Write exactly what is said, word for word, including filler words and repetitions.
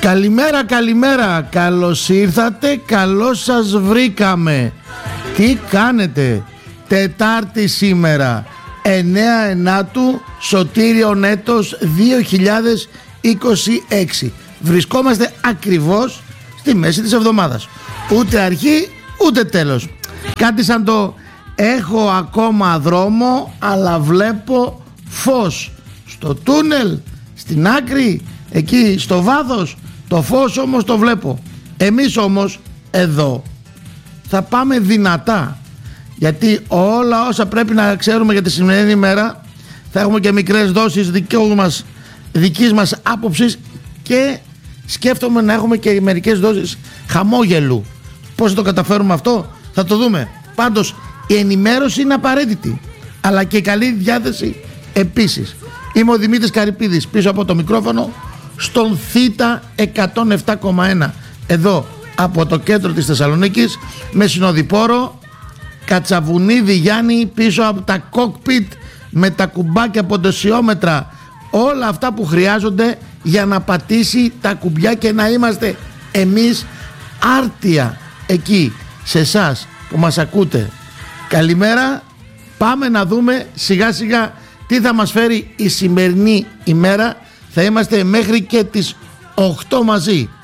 Καλημέρα, καλημέρα. Καλώς ήρθατε, καλώς σας βρήκαμε. Τι κάνετε? Τετάρτη σήμερα, εννέα Ενάτου, Σωτήριον έτος δύο χιλιάδες είκοσι έξι. Βρισκόμαστε ακριβώς στη μέση της εβδομάδας. Ούτε αρχή, ούτε τέλος. Κάτι σαν το έχω ακόμα δρόμο, αλλά βλέπω φως. Στο τούνελ, στην άκρη, εκεί στο βάθος, το φως όμως το βλέπω. Εμείς όμως εδώ θα πάμε δυνατά, γιατί όλα όσα πρέπει να ξέρουμε για τη σημερινή ημέρα θα έχουμε και μικρές δόσεις δικής μας, δικής μας άποψης, και σκέφτομαι να έχουμε και μερικές δόσεις χαμόγελου. Πώς θα το καταφέρουμε αυτό θα το δούμε. Πάντως η ενημέρωση είναι απαραίτητη, αλλά και η καλή διάθεση επίσης. Είμαι ο Δημήτρης Καρυπίδης, πίσω από το μικρόφωνο στον Θήτα εκατόν επτά κόμμα ένα, εδώ από το κέντρο της Θεσσαλονίκης, με συνοδοιπόρο Κατσαβουνίδη Γιάννη, πίσω από τα κόκπιτ με τα κουμπάκια ποντοσιόμετρα, όλα αυτά που χρειάζονται για να πατήσει τα κουμπιά και να είμαστε εμείς άρτια εκεί σε εσάς που μας ακούτε. Καλημέρα. Πάμε να δούμε σιγά σιγά τι θα μας φέρει η σημερινή ημέρα. Θα είμαστε μέχρι και τις οκτώ μαζί.